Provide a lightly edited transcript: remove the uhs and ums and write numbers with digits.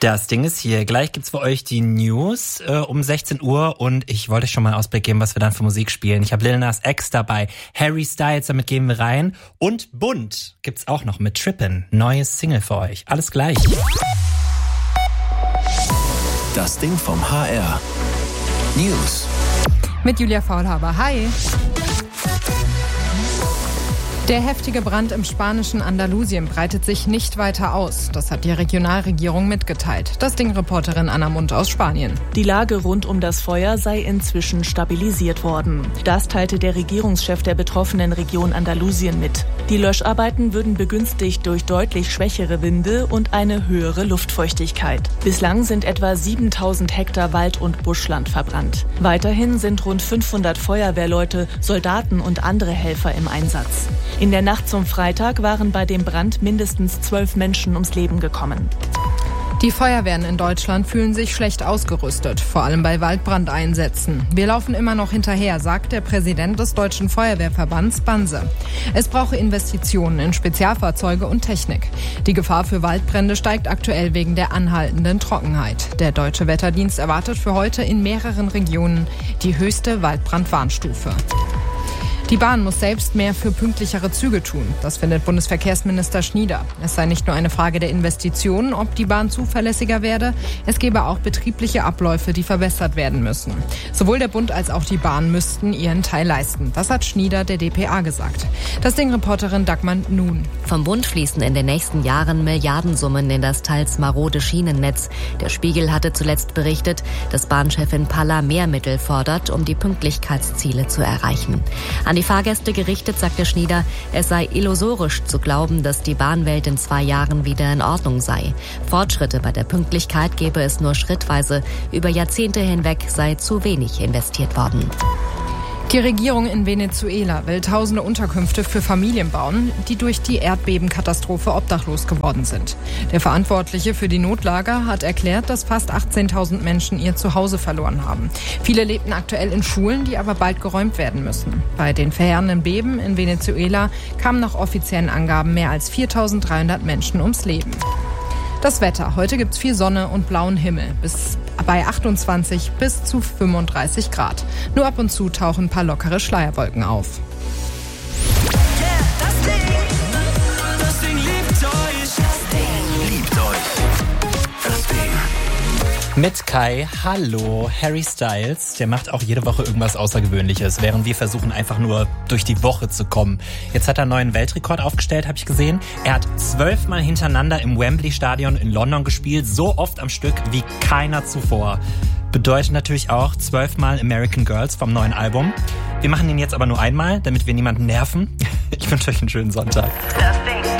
Das Ding ist hier, gleich gibt's für euch die News um 16 Uhr und ich wollte euch schon mal einen Ausblick geben, was wir dann für Musik spielen. Ich habe Lil Nas X dabei, Harry Styles, damit gehen wir rein und Bunt gibt's auch noch mit Trippin', neues Single für euch. Alles gleich. Das Ding vom HR. News. Mit Julia Faulhaber. Hi. Der heftige Brand im spanischen Andalusien breitet sich nicht weiter aus. Das hat die Regionalregierung mitgeteilt. Das Ding-Reporterin Anna Mund aus Spanien. Die Lage rund um das Feuer sei inzwischen stabilisiert worden. Das teilte der Regierungschef der betroffenen Region Andalusien mit. Die Löscharbeiten würden begünstigt durch deutlich schwächere Winde und eine höhere Luftfeuchtigkeit. Bislang sind etwa 7000 Hektar Wald- und Buschland verbrannt. Weiterhin sind rund 500 Feuerwehrleute, Soldaten und andere Helfer im Einsatz. In der Nacht zum Freitag waren bei dem Brand mindestens 12 Menschen ums Leben gekommen. Die Feuerwehren in Deutschland fühlen sich schlecht ausgerüstet, vor allem bei Waldbrandeinsätzen. Wir laufen immer noch hinterher, sagt der Präsident des Deutschen Feuerwehrverbands Banse. Es brauche Investitionen in Spezialfahrzeuge und Technik. Die Gefahr für Waldbrände steigt aktuell wegen der anhaltenden Trockenheit. Der Deutsche Wetterdienst erwartet für heute in mehreren Regionen die höchste Waldbrandwarnstufe. Die Bahn muss selbst mehr für pünktlichere Züge tun. Das findet Bundesverkehrsminister Schnieder. Es sei nicht nur eine Frage der Investitionen, ob die Bahn zuverlässiger werde. Es gebe auch betriebliche Abläufe, die verbessert werden müssen. Sowohl der Bund als auch die Bahn müssten ihren Teil leisten. Das hat Schnieder der dpa gesagt. Das Ding-Reporterin Dagmar Nun. Vom Bund fließen in den nächsten Jahren Milliardensummen in das teils marode Schienennetz. Der Spiegel hatte zuletzt berichtet, dass Bahnchefin Palla mehr Mittel fordert, um die Pünktlichkeitsziele zu erreichen. An die Fahrgäste gerichtet, sagte Schnieder, es sei illusorisch zu glauben, dass die Bahnwelt in 2 Jahren wieder in Ordnung sei. Fortschritte bei der Pünktlichkeit gebe es nur schrittweise. Über Jahrzehnte hinweg sei zu wenig investiert worden. Die Regierung in Venezuela will tausende Unterkünfte für Familien bauen, die durch die Erdbebenkatastrophe obdachlos geworden sind. Der Verantwortliche für die Notlage hat erklärt, dass fast 18.000 Menschen ihr Zuhause verloren haben. Viele lebten aktuell in Schulen, die aber bald geräumt werden müssen. Bei den verheerenden Beben in Venezuela kamen nach offiziellen Angaben mehr als 4.300 Menschen ums Leben. Das Wetter. Heute gibt's viel Sonne und blauen Himmel. Bei 28 bis zu 35 Grad. Nur ab und zu tauchen ein paar lockere Schleierwolken auf. Das Ding liebt euch. Liebt euch. Das Ding. Mit Kai, hallo, Harry Styles, der macht auch jede Woche irgendwas Außergewöhnliches, während wir versuchen einfach nur durch die Woche zu kommen. Jetzt hat er einen neuen Weltrekord aufgestellt, habe ich gesehen. Er hat 12 Mal hintereinander im Wembley-Stadion in London gespielt, so oft am Stück wie keiner zuvor. Bedeutet natürlich auch 12 Mal American Girls vom neuen Album. Wir machen ihn jetzt aber nur einmal, damit wir niemanden nerven. Ich wünsche euch einen schönen Sonntag. Das